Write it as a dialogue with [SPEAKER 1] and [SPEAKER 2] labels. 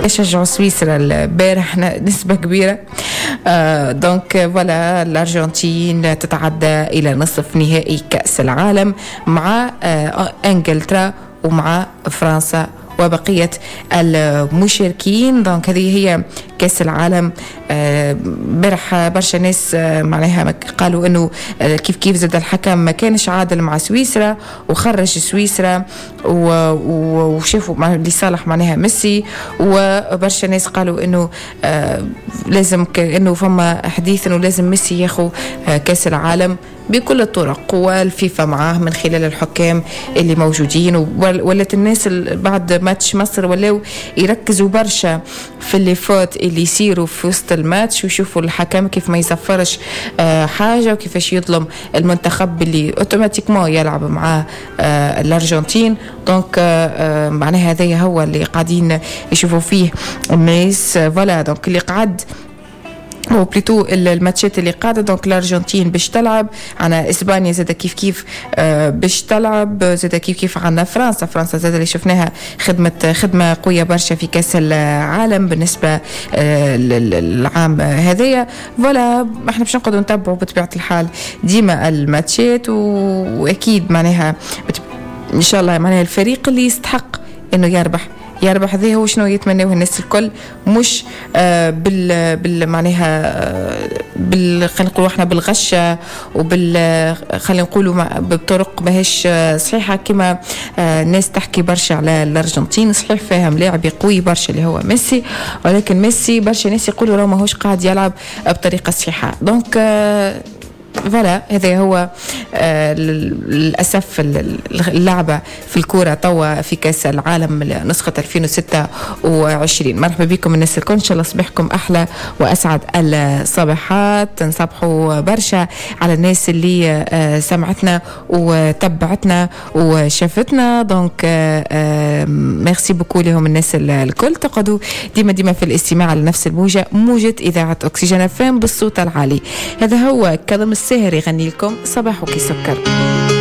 [SPEAKER 1] يشجعوا سويسرا البارح نسبة كبيرة. دونك فوالا الأرجنتين تتعدى إلى نصف نهائي كأس العالم مع إنجلترا ومع فرنسا وبقية المشاركين. دونك هذه هي كأس العالم. برح برشا ناس معناها قالوا انه كيف زاد الحكم ما كانش عادل مع سويسرا وخرج سويسرا وشافوا لصالح معناها ميسي. وبرشا ناس قالوا انه لازم انه فما حديث انه لازم ميسي ياخذ كأس العالم بكل الطرق، والفيفا معاه من خلال الحكام اللي موجودين. ولت الناس بعد ماتش مصر ولاو يركزوا برشا في اللي فات اللي يصيروا في وسط الماتش ويشوفوا الحكم كيف ما يصفرش حاجة وكيفاش يظلم المنتخب اللي اوتوماتيكمون يلعب معاه الأرجنتين. دونك معناها هذا هو اللي قاعدين يشوفوا فيه الناس. فوالا دونك اللي قعد هو بليتو الماتشات اللي قاعدة. دونك الأرجنتين باش تلعب، عنا إسبانيا زادة كيف باش تلعب، زادة كيف عنا فرنسا زادة اللي شفناها خدمة قوية برشا في كأس العالم بالنسبة للعام هذايا. فوالا احنا باش نقعدوا نتابعوا بطبيعة الحال ديما الماتشات، وأكيد معناها إن شاء الله معناها الفريق اللي يستحق إنه يربح. هذا هو شنو يتمنوه الناس الكل، مش بال معناها خلينا نقولوا احنا بالغشه خلينا نقولوا بطرق ماهيش صحيحه كما الناس تحكي برشا على الارجنتين. صحيح فاهم لاعب قوي برشا اللي هو ميسي، ولكن ميسي برشا ناس يقولوا راه ماهوش قاعد يلعب بطريقه صحيحه. دونك فوالا هذا هو للأسف اللعبة في الكورة توا في كأس العالم نسخة 2026. مرحبا بكم الناس الكل، إن شاء الله صباحكم أحلى وأسعد الصباحات. نصبحوا برشا على الناس اللي سمعتنا وتبعتنا وشافتنا. دونك ميرسي بوكو لهم الناس الكل. تقعدوا ديما في الاستماع لنفس موجة إذاعة أكسجين أفام بالصوت العالي. هذا هو كاظم الساهر يغني لكم صباحك سكر.